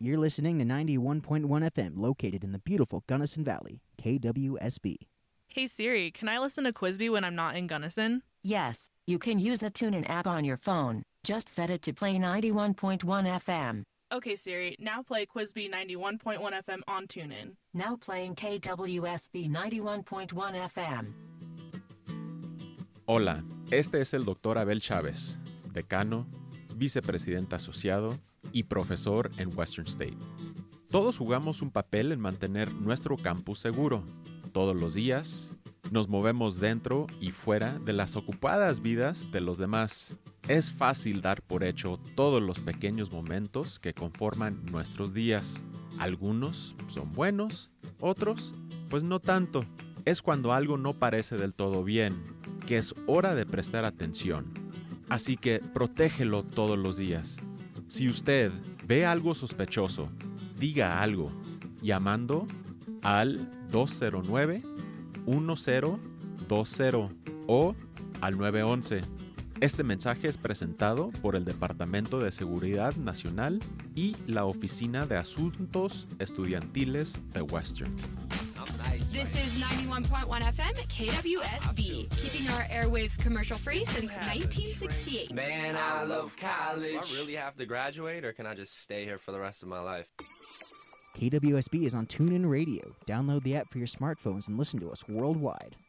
You're listening to 91.1 FM, located in the beautiful Gunnison Valley, KWSB. Hey Siri, can I listen to Quizby when I'm not in Gunnison? Yes, you can use the TuneIn app on your phone. Just set it to play 91.1 FM. Okay Siri, now play Quizby 91.1 FM on TuneIn. Now playing KWSB 91.1 FM. Hola, este es el Dr. Abel Chávez, decano, vicepresidente asociado y profesor en Western State. Todos jugamos un papel en mantener nuestro campus seguro. Todos los días nos movemos dentro y fuera de las ocupadas vidas de los demás. Es fácil dar por hecho todos los pequeños momentos que conforman nuestros días. Algunos son buenos, otros pues no tanto. Es cuando algo no parece del todo bien, que es hora de prestar atención. Así que protégelo todos los días. Si usted ve algo sospechoso, diga algo, llamando al 209-1020 o al 911. Este mensaje es presentado por el Departamento de Seguridad Nacional y la Oficina de Asuntos Estudiantiles de Western. This is 91.1 FM KWSB, keeping our airwaves commercial-free since 1968. Man, I love college. Do I really have to graduate, or can I just stay here for the rest of my life? KWSB is on TuneIn Radio. Download the app for your smartphones and listen to us worldwide.